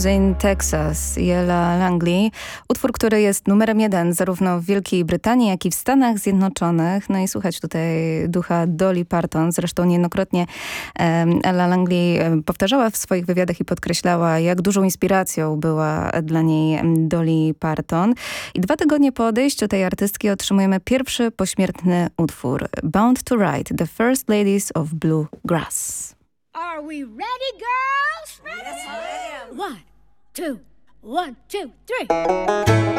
In Texas i Ella Langley. Utwór, który jest numerem 1 zarówno w Wielkiej Brytanii, jak i w Stanach Zjednoczonych. No i słuchać tutaj ducha Dolly Parton. Zresztą niejednokrotnie Ella Langley powtarzała w swoich wywiadach i podkreślała, jak dużą inspiracją była dla niej Dolly Parton. I 2 tygodnie po odejściu tej artystki otrzymujemy pierwszy pośmiertny utwór. Bound to Ride, The First Ladies of Bluegrass. Are we ready, girls? Ready? Yes, I am. 1, 2, 1, 2, 3.